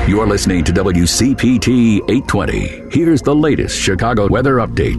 You're listening to WCPT 820. Here's the latest Chicago weather update.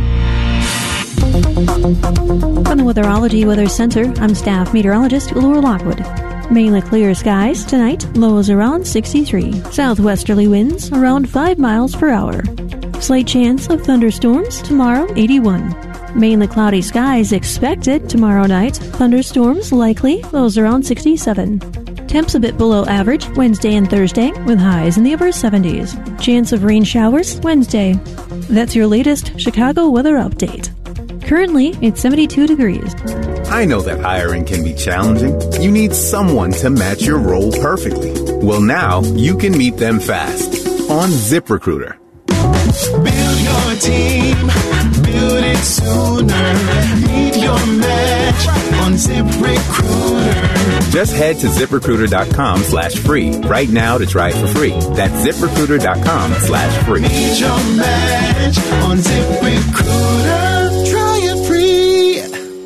From the Weatherology Weather Center, I'm staff meteorologist Laura Lockwood. Mainly clear skies tonight, lows around 63. Southwesterly winds around 5 miles per hour. Slight chance of thunderstorms tomorrow, 81. Mainly cloudy skies expected tomorrow night. Thunderstorms likely, lows around 67. Temps a bit below average Wednesday and Thursday with highs in the upper 70s. Chance of rain showers Wednesday. That's your latest Chicago weather update. Currently, it's 72 degrees. I know that hiring can be challenging. You need someone to match your role perfectly. Well, now you can meet them fast on ZipRecruiter. Build your team, build it sooner. Meet your match on ZipRecruiter. Just head to ZipRecruiter.com/free right now to try it for free. That's ZipRecruiter.com/free. Meet your match on ZipRecruiter. Try it free.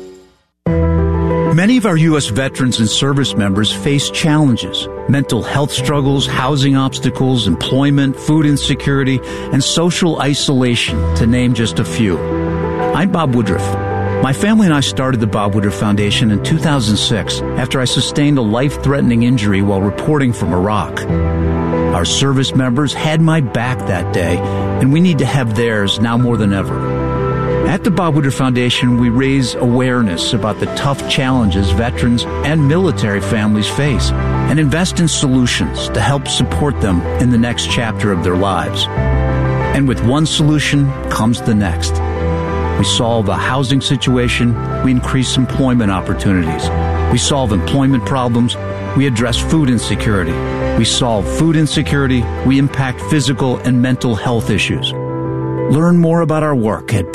Many of our U.S. veterans and service members face challenges: mental health struggles, housing obstacles, employment, food insecurity, and social isolation, to name just a few. I'm Bob Woodruff. My family and I started the Bob Woodruff Foundation in 2006 after I sustained a life-threatening injury while reporting from Iraq. Our service members had my back that day, and we need to have theirs now more than ever. At the Bob Woodruff Foundation, we raise awareness about the tough challenges veterans and military families face and invest in solutions to help support them in the next chapter of their lives. And with one solution comes the next. We solve a housing situation, we increase employment opportunities. We solve employment problems, we address food insecurity. We solve food insecurity, we impact physical and mental health issues. Learn more about our work at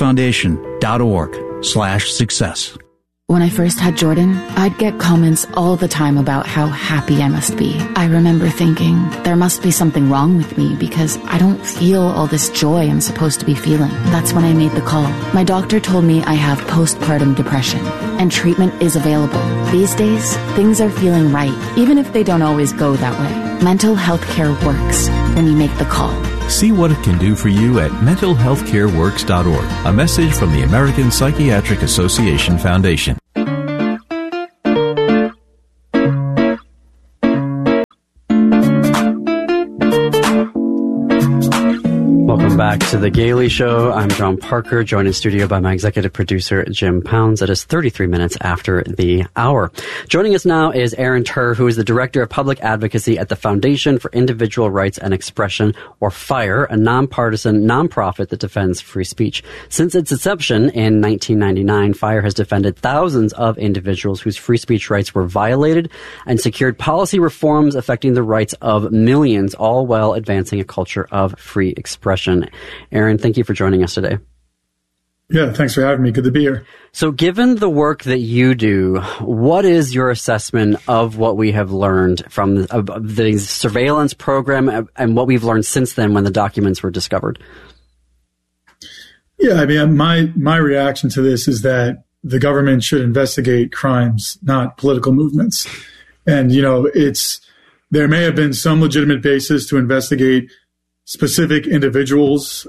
bobwoodrufffoundation.org/success. When I first had Jordan, I'd get comments all the time about how happy I must be. I remember thinking, there must be something wrong with me because I don't feel all this joy I'm supposed to be feeling. That's when I made the call. My doctor told me I have postpartum depression, and treatment is available. These days, things are feeling right, even if they don't always go that way. Mental health care works when you make the call. See what it can do for you at mentalhealthcareworks.org. A message from the American Psychiatric Association Foundation. Welcome back to The Gailey Show. I'm John Parker, joined in studio by my executive producer, Jim Pounds. It is 33 minutes after the hour. Joining us now is Aaron Turr, who is the Director of Public Advocacy at the Foundation for Individual Rights and Expression, or FIRE, a nonpartisan nonprofit that defends free speech. Since its inception in 1999, FIRE has defended thousands of individuals whose free speech rights were violated and secured policy reforms affecting the rights of millions, all while advancing a culture of free expression. Aaron, thank you for joining us today. Yeah, thanks for having me. Good to be here. So given the work that you do, what is your assessment of what we have learned from the surveillance program and what we've learned since then when the documents were discovered? Yeah, I mean, my reaction to this is that the government should investigate crimes, not political movements. And, you know, there may have been some legitimate basis to investigate specific individuals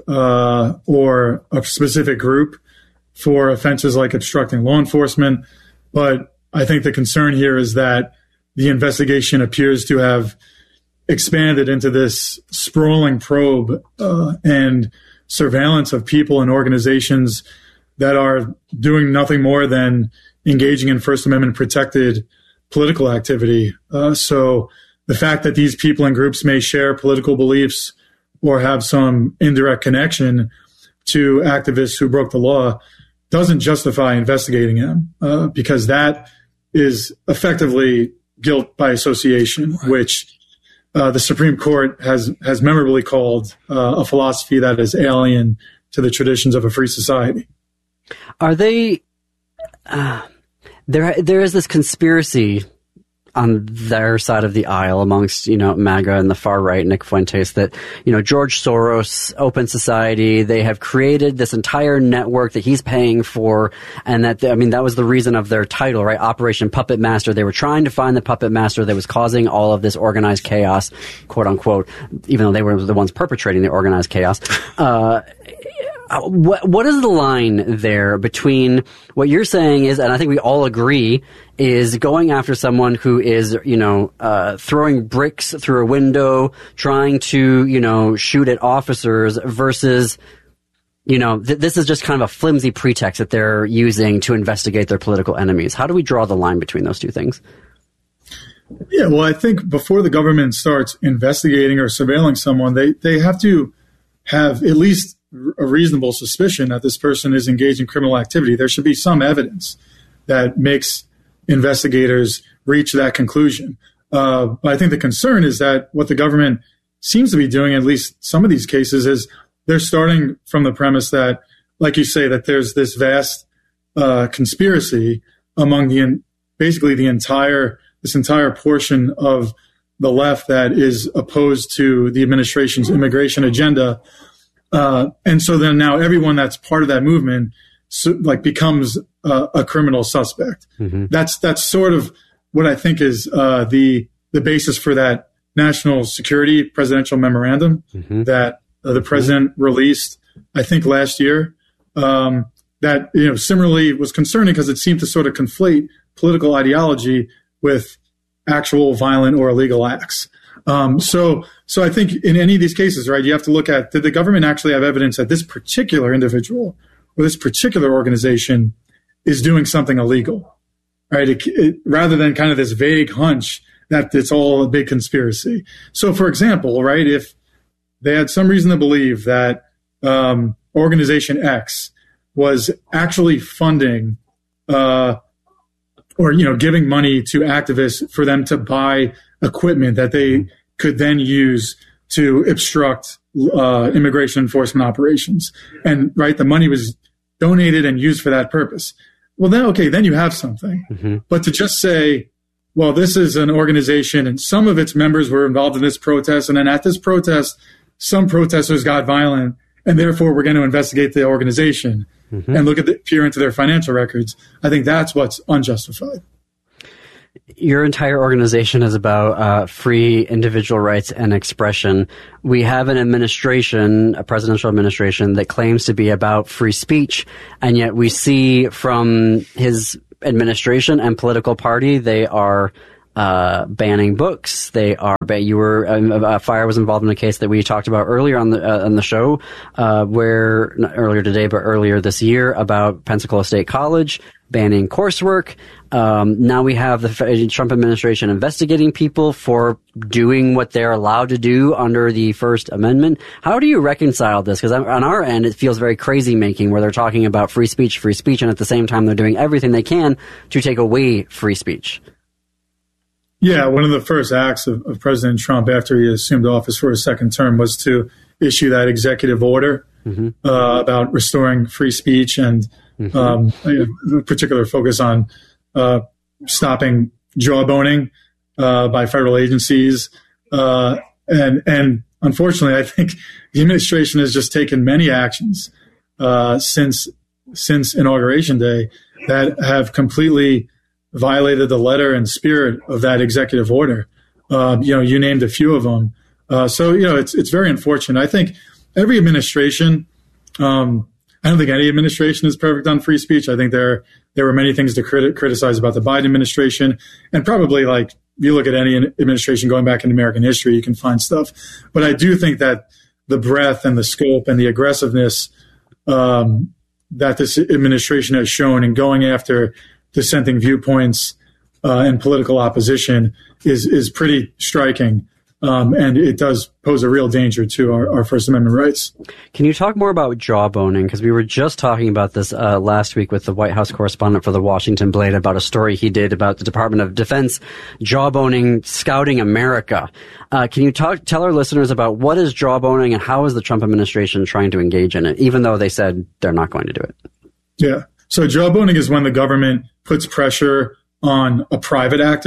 or a specific group for offenses like obstructing law enforcement. But I think the concern here is that the investigation appears to have expanded into this sprawling probe and surveillance of people and organizations that are doing nothing more than engaging in First Amendment protected political activity. So the fact that these people and groups may share political beliefs or have some indirect connection to activists who broke the law doesn't justify investigating them, because that is effectively guilt by association, right, which the Supreme Court has memorably called a philosophy that is alien to the traditions of a free society. Are they? There is this conspiracy on their side of the aisle amongst, MAGA and the far right, Nick Fuentes, that, George Soros, Open Society, they have created this entire network that he's paying for. And that was the reason of their title, right? Operation Puppet Master. They were trying to find the puppet master that was causing all of this organized chaos, quote unquote, even though they were the ones perpetrating the organized chaos. What is the line there between what you're saying is, and I think we all agree, is going after someone who is, throwing bricks through a window, trying to, shoot at officers versus, this is just kind of a flimsy pretext that they're using to investigate their political enemies. How do we draw the line between those two things? Yeah, well, I think before the government starts investigating or surveilling someone, they have to have at least a reasonable suspicion that this person is engaged in criminal activity. There should be some evidence that makes investigators reach that conclusion. But I think the concern is that what the government seems to be doing, at least some of these cases, is they're starting from the premise that, like you say, that there's this vast conspiracy among this entire portion of the left that is opposed to the administration's immigration agenda. And so then now everyone that's part of that movement becomes a criminal suspect. Mm-hmm. That's sort of what I think is the basis for that national security presidential memorandum mm-hmm. that the president released, I think, last year. That similarly was concerning because it seemed to sort of conflate political ideology with actual violent or illegal acts. So I think in any of these cases, right, you have to look at, did the government actually have evidence that this particular individual or this particular organization is doing something illegal, right? Rather than kind of this vague hunch that it's all a big conspiracy. So, for example, right, if they had some reason to believe that Organization X was actually funding or giving money to activists for them to buy equipment that they could then use to obstruct immigration enforcement operations. And right, the money was donated and used for that purpose. Well, then you have something. Mm-hmm. But to just say, well, this is an organization and some of its members were involved in this protest, and then at this protest, some protesters got violent, and therefore we're going to investigate the organization mm-hmm. and peer into their financial records. I think that's what's unjustified. Your entire organization is about free individual rights and expression. We have an administration, a presidential administration, that claims to be about free speech, and yet we see from his administration and political party, they are banning books. They are. Fire was involved in a case that we talked about earlier on the show, where not earlier today, but earlier this year, about Pensacola State College banning coursework. Now we have the Trump administration investigating people for doing what they're allowed to do under the First Amendment. How do you reconcile this? Because on our end, it feels very crazy making, where they're talking about free speech, and at the same time, they're doing everything they can to take away free speech. Yeah, one of the first acts of President Trump after he assumed office for his second term was to issue that executive order mm-hmm. About restoring free speech and mm-hmm. Particular focus on stopping jawboning by federal agencies. And unfortunately, I think the administration has just taken many actions since Inauguration Day that have completely violated the letter and spirit of that executive order. You named a few of them. So it's very unfortunate. I think every administration, I don't think any administration is perfect on free speech. I think there were many things to criticize about the Biden administration, and probably if you look at any administration going back in American history, you can find stuff. But I do think that the breadth and the scope and the aggressiveness that this administration has shown in going after dissenting viewpoints and political opposition is pretty striking. And it does pose a real danger to our First Amendment rights. Can you talk more about jawboning? Because we were just talking about this last week with the White House correspondent for the Washington Blade about a story he did about the Department of Defense jawboning Scouting America. Can you tell our listeners about what is jawboning and how is the Trump administration trying to engage in it, even though they said they're not going to do it? Yeah. So jawboning is when the government puts pressure on a private actor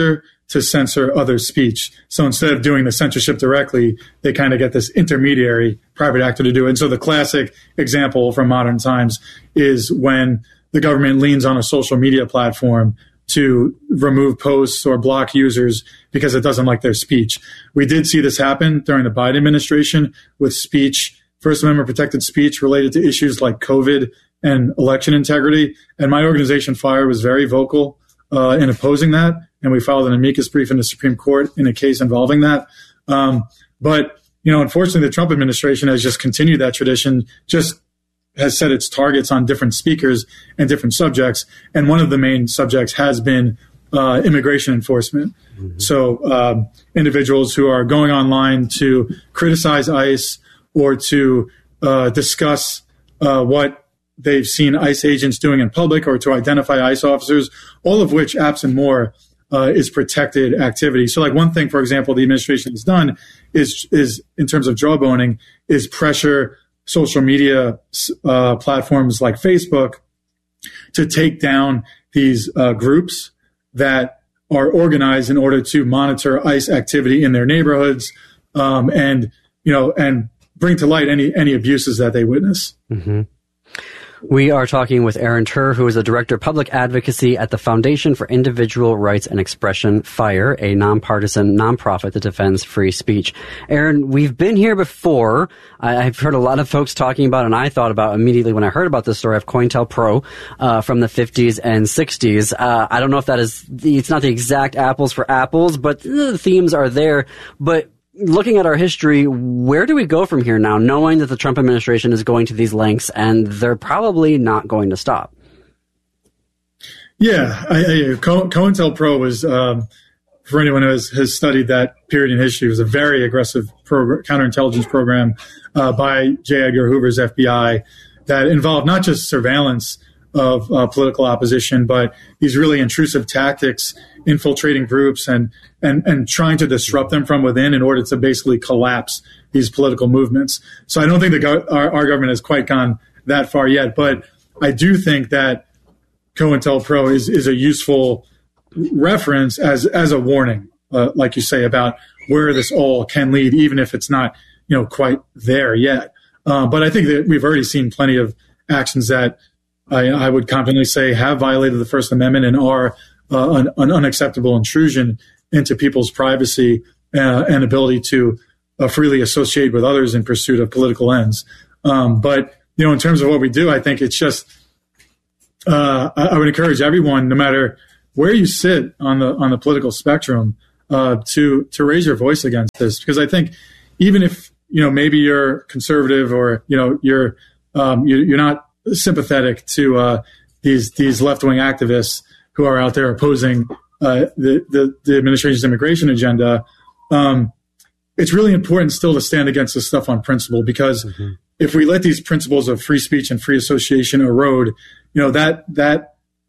to censor other speech. So instead of doing the censorship directly, they kind of get this intermediary private actor to do it. And so the classic example from modern times is when the government leans on a social media platform to remove posts or block users because it doesn't like their speech. We did see this happen during the Biden administration with speech, First Amendment protected speech related to issues like COVID and election integrity. And my organization, FIRE, was very vocal in opposing that. And we filed an amicus brief in the Supreme Court in a case involving that. But, unfortunately, the Trump administration has just continued that tradition, just has set its targets on different speakers and different subjects. And one of the main subjects has been immigration enforcement. Mm-hmm. So individuals who are going online to criticize ICE or to discuss what they've seen ICE agents doing in public or to identify ICE officers, all of which, absent more, is protected activity. So like one thing, for example, the administration has done is in terms of jawboning, is pressure social media platforms like Facebook to take down these groups that are organized in order to monitor ICE activity in their neighborhoods, and bring to light any abuses that they witness. Mm-hmm. We are talking with Aaron Tur, who is the Director of Public Advocacy at the Foundation for Individual Rights and Expression, FIRE, a nonpartisan nonprofit that defends free speech. Aaron, we've been here before. I've heard a lot of folks talking about, and I thought about immediately when I heard about this story of COINTELPRO from the 50s and 60s. I don't know if it's not the exact apples for apples, but the themes are there. But looking at our history, where do we go from here now, knowing that the Trump administration is going to these lengths and they're probably not going to stop? Yeah, COINTELPRO was, for anyone who has studied that period in history, was a very aggressive counterintelligence program by J. Edgar Hoover's FBI that involved not just surveillance of political opposition, but these really intrusive tactics, infiltrating groups and trying to disrupt them from within in order to basically collapse these political movements. So I don't think our government has quite gone that far yet, but I do think that COINTELPRO is a useful reference as a warning, like you say, about where this all can lead, even if it's not quite there yet. But I think that we've already seen plenty of actions that I would confidently say have violated the First Amendment and are an unacceptable intrusion into people's privacy and ability to freely associate with others in pursuit of political ends. But in terms of what we do, I think it's just I would encourage everyone, no matter where you sit on the political spectrum, to raise your voice against this, because I think even if maybe you're conservative or you're not sympathetic to these left-wing activists who are out there opposing the administration's immigration agenda, it's really important still to stand against this stuff on principle, because if we let these principles of free speech and free association erode, that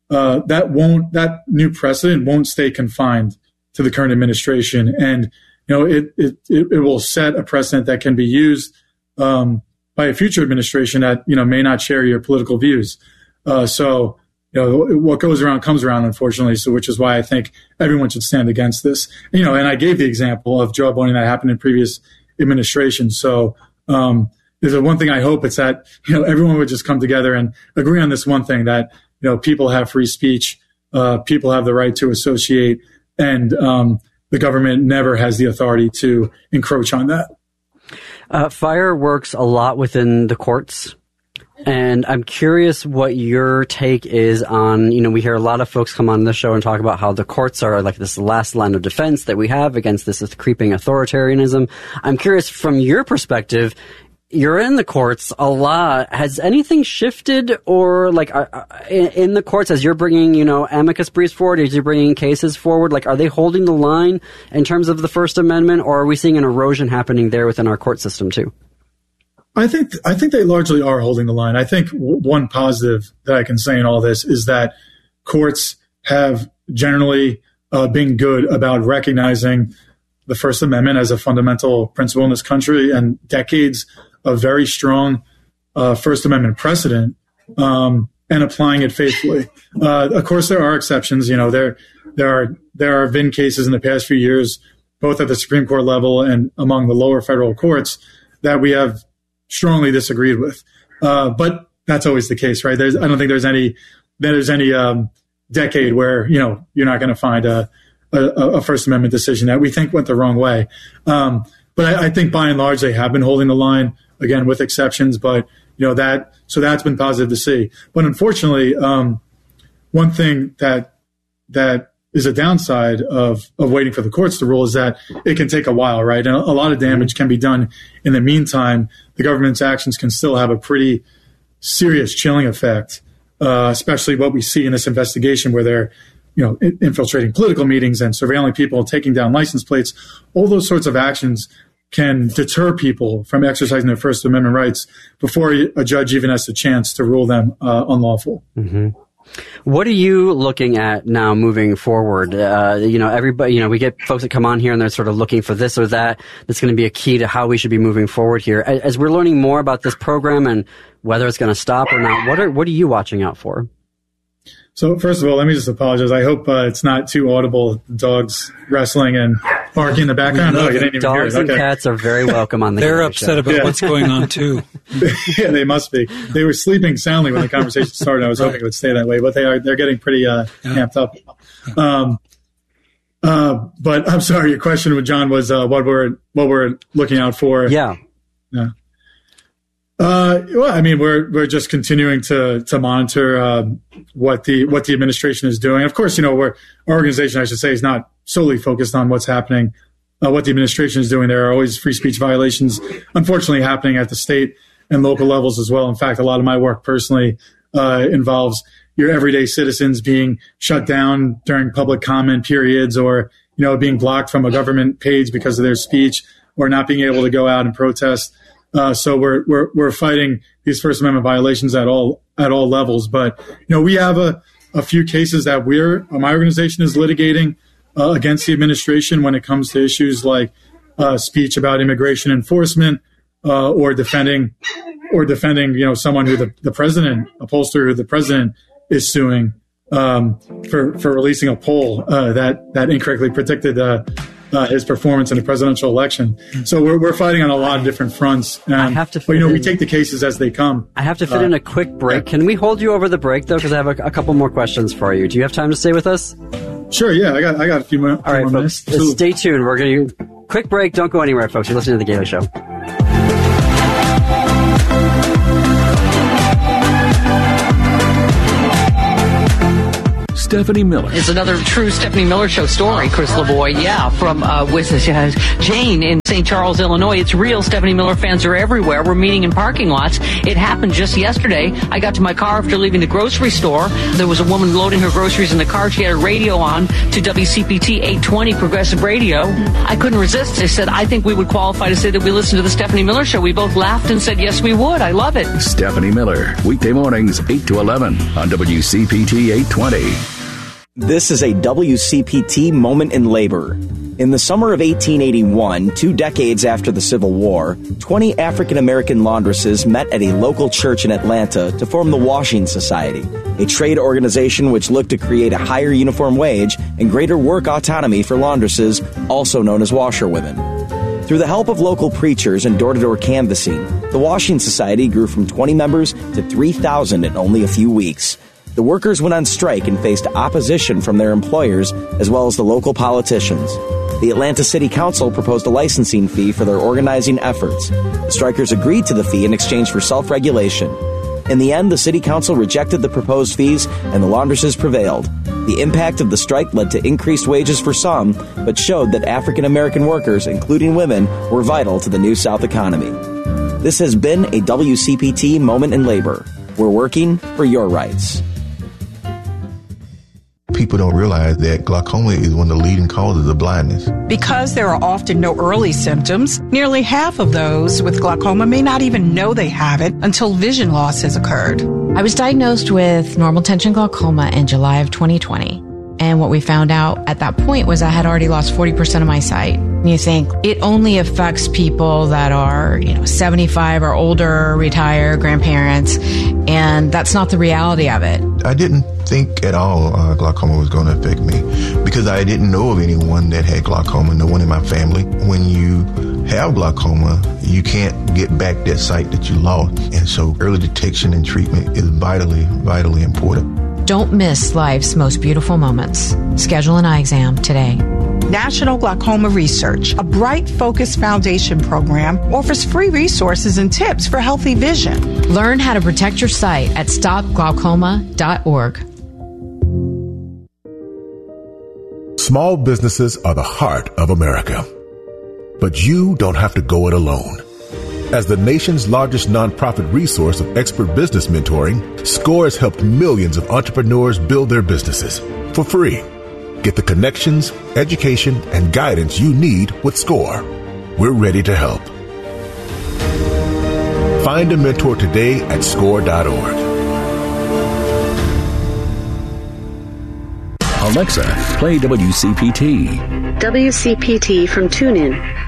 new precedent won't stay confined to the current administration, and it will set a precedent that can be used by a future administration that may not share your political views. So what goes around comes around, unfortunately. So, which is why I think everyone should stand against this. And I gave the example of jawboning that happened in previous administrations. So, there's one thing I hope, it's that everyone would just come together and agree on this one thing, that people have free speech, people have the right to associate, and the government never has the authority to encroach on that. FIRE works a lot within the courts, and I'm curious what your take is on, we hear a lot of folks come on this show and talk about how the courts are like this last line of defense that we have against this creeping authoritarianism. I'm curious, from your perspective, you're in the courts a lot. Has anything shifted, or in the courts, as you're bringing, amicus briefs forward, as you're bringing cases forward, are they holding the line in terms of the First Amendment, or are we seeing an erosion happening there within our court system too? I think they largely are holding the line. I think one positive that I can say in all this is that courts have generally been good about recognizing the First Amendment as a fundamental principle in this country, and decades of very strong First Amendment precedent, and applying it faithfully. Of course, there are exceptions. There there have been cases in the past few years, both at the Supreme Court level and among the lower federal courts, that we have strongly disagreed with. But that's always the case, right? I don't think there's any decade where, you're not going to find a First Amendment decision that we think went the wrong way. But I think by and large, they have been holding the line, again, with exceptions, but so that's been positive to see. But unfortunately, one thing that is a downside of waiting for the courts to rule is that it can take a while, right? And a lot of damage can be done in the meantime. The government's actions can still have a pretty serious chilling effect, especially what we see in this investigation where they're, infiltrating political meetings and surveilling people, taking down license plates. All those sorts of actions can deter people from exercising their First Amendment rights before a judge even has the chance to rule them unlawful. Mm-hmm. What are you looking at now moving forward? Everybody, we get folks that come on here and they're sort of looking for this or that. That's going to be a key to how we should be moving forward here. As we're learning more about this program and whether it's going to stop or not, what are you watching out for? So first of all, let me just apologize. I hope it's not too audible, dogs wrestling and barking in the background. No, you didn't even hear it. Dogs and cats are very welcome on the They're upset about what's going on, too. Yeah, they must be. They were sleeping soundly when the conversation started. I was hoping it would stay that way, but they're getting pretty amped up. But I'm sorry, your question with John was what we're looking out for. Yeah. Well, I mean, we're just continuing to monitor what the administration is doing. Of course, our organization, I should say, is not solely focused on what's happening, what the administration is doing. There are always free speech violations, unfortunately, happening at the state and local levels as well. In fact, a lot of my work personally involves your everyday citizens being shut down during public comment periods, or being blocked from a government page because of their speech, or not being able to go out and protest. So we're fighting these First Amendment violations at all levels. But we have a few cases that my organization is litigating against the administration when it comes to issues like speech about immigration enforcement, or defending someone who the president, a pollster who the president is suing for releasing a poll that incorrectly predicted his performance in a presidential election. So we're fighting on a lot of different fronts. I have to. We take the cases as they come. I have to fit in a quick break. Yeah. Can we hold you over the break though? Because I have a couple more questions for you. Do you have time to stay with us? Sure. Yeah, I got a few more. All right, folks. Stay tuned. We're going to quick break. Don't go anywhere, folks. You're listening to The Gailey Show. Stephanie Miller. It's another true Stephanie Miller Show story, Chris LaVoy. Yeah, from Jane in St. Charles, Illinois. It's real. Stephanie Miller fans are everywhere. We're meeting in parking lots. It happened just yesterday. I got to my car after leaving the grocery store. There was a woman loading her groceries in the car. She had a radio on to WCPT 820 Progressive Radio. I couldn't resist. I said, I think we would qualify to say that we listen to the Stephanie Miller Show. We both laughed and said, yes, we would. I love it. Stephanie Miller, weekday mornings, 8 to 11 on WCPT 820. This is a WCPT moment in labor. In the summer of 1881, 2 decades after the Civil War, 20 African-American laundresses met at a local church in Atlanta to form the Washing Society, a trade organization which looked to create a higher uniform wage and greater work autonomy for laundresses, also known as washerwomen. Through the help of local preachers and door-to-door canvassing, the Washing Society grew from 20 members to 3,000 in only a few weeks. The workers went on strike and faced opposition from their employers as well as the local politicians. The Atlanta City Council proposed a licensing fee for their organizing efforts. The strikers agreed to the fee in exchange for self-regulation. In the end, the City Council rejected the proposed fees and the laundresses prevailed. The impact of the strike led to increased wages for some, but showed that African-American workers, including women, were vital to the New South economy. This has been a WCPT moment in labor. We're working for your rights. People don't realize that glaucoma is one of the leading causes of blindness. Because there are often no early symptoms, nearly half of those with glaucoma may not even know they have it until vision loss has occurred. I was diagnosed with normal tension glaucoma in July of 2020. And what we found out at that point was I had already lost 40% of my sight. And you think it only affects people that are, 75 or older, retired, grandparents, and that's not the reality of it. I didn't think at all glaucoma was going to affect me because I didn't know of anyone that had glaucoma, no one in my family. When you have glaucoma, you can't get back that sight that you lost. And so early detection and treatment is vitally, vitally important. Don't miss life's most beautiful moments. Schedule an eye exam today. National Glaucoma Research, a Bright Focus Foundation program, offers free resources and tips for healthy vision. Learn how to protect your sight at stopglaucoma.org. Small businesses are the heart of America. But you don't have to go it alone. As the nation's largest nonprofit resource of expert business mentoring, SCORE has helped millions of entrepreneurs build their businesses for free. Get the connections, education, and guidance you need with SCORE. We're ready to help. Find a mentor today at score.org. Alexa, play WCPT. WCPT from TuneIn.